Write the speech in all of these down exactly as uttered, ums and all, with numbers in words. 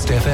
Coast F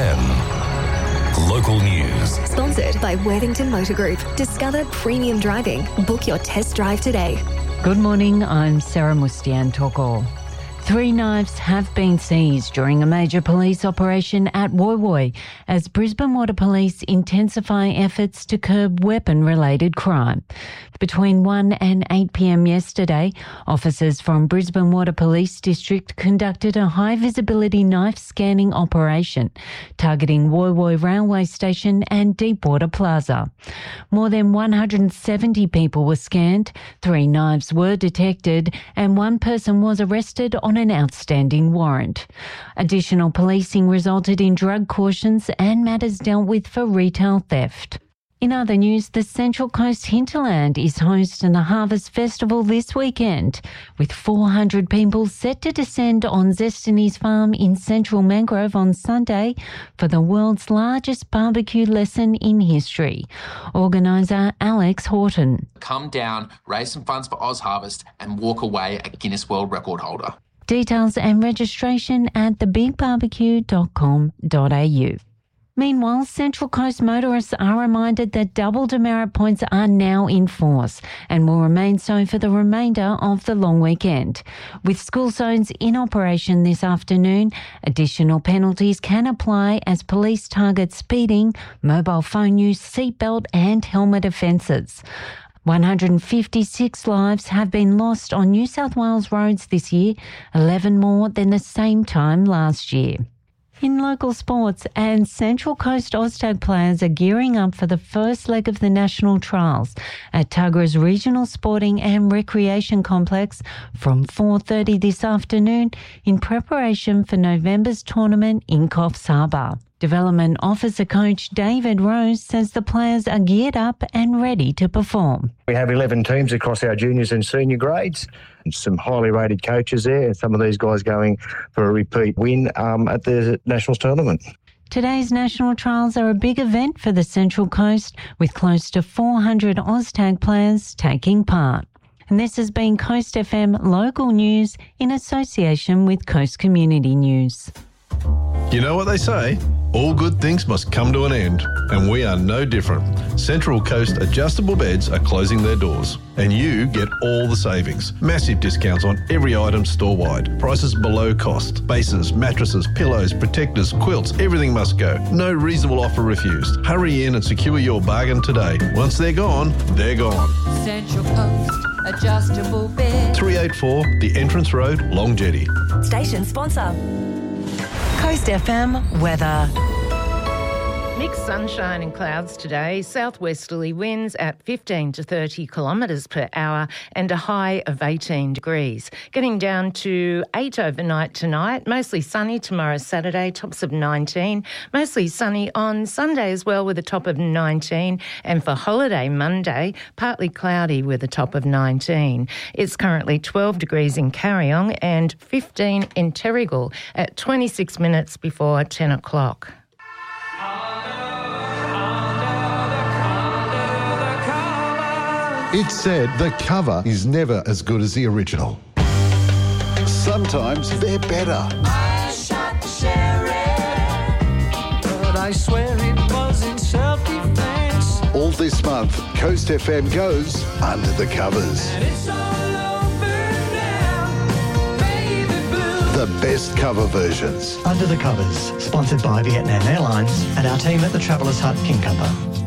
M. Local news. Sponsored by Worthington Motor Group. Discover premium driving. Book your test drive today. Good morning, I'm Sarah Mustian-Toko. Three knives have been seized during a major police operation at Woy Woy as Brisbane Water Police intensify efforts to curb weapon-related crime. Between one and eight p.m. yesterday, officers from Brisbane Water Police District conducted a high-visibility knife scanning operation targeting Woy Woy Railway Station and Deepwater Plaza. More than one hundred seventy people were scanned, three knives were detected, and one person was arrested on an outstanding warrant. Additional policing resulted in drug cautions and matters dealt with for retail theft. In other news, the Central Coast Hinterland is hosting the Harvest Festival this weekend, with four hundred people set to descend on Zestini's farm in Central Mangrove on Sunday for the world's largest barbecue lesson in history. Organiser Alex Horton. Come down, raise some funds for Oz Harvest and walk away a Guinness World Record holder. Details and registration at the big barbecue dot com dot a u. Meanwhile, Central Coast motorists are reminded that double demerit points are now in force and will remain so for the remainder of the long weekend. With school zones in operation this afternoon, additional penalties can apply as police target speeding, mobile phone use, seatbelt and helmet offences. one hundred fifty-six lives have been lost on New South Wales roads this year, eleven more than the same time last year. In local sports, and Central Coast Oztag players are gearing up for the first leg of the national trials at Tuggerah's Regional Sporting and Recreation Complex from four thirty this afternoon in preparation for November's tournament in Coffs Harbour. Development Officer Coach David Rose says the players are geared up and ready to perform. We have eleven teams across our juniors and senior grades, and some highly rated coaches there, and some of these guys going for a repeat win um, at the Nationals tournament. Today's national trials are a big event for the Central Coast, with close to four hundred Oztag players taking part. And this has been Coast F M Local News in association with Coast Community News. You know what they say? All good things must come to an end, and we are no different. Central Coast Adjustable Beds are closing their doors, and you get all the savings. Massive discounts on every item store-wide. Prices below cost. Bases, mattresses, pillows, protectors, quilts, everything must go. No reasonable offer refused. Hurry in and secure your bargain today. Once they're gone, they're gone. Central Coast Adjustable Beds. three eighty-four The Entrance Road, Long Jetty. Station sponsor. Coast F M weather. Mixed sunshine and clouds today, southwesterly winds at fifteen to thirty kilometres per hour and a high of eighteen degrees. Getting down to eight overnight tonight, mostly sunny tomorrow Saturday, tops of nineteen. Mostly sunny on Sunday as well with a top of nineteen. And for holiday Monday, partly cloudy with a top of nineteen. It's currently twelve degrees in Carryong and fifteen in Terrigal at twenty-six minutes before ten o'clock. It's said the cover is never as good as the original. Sometimes they're better. I shot the sheriff, but I swear it was in self-defense. All this month, Coast F M goes under the covers. And it's all over now, baby blue. The best cover versions. Under the Covers, sponsored by Vietnam Airlines and our team at the Travellers Hut King Cumber.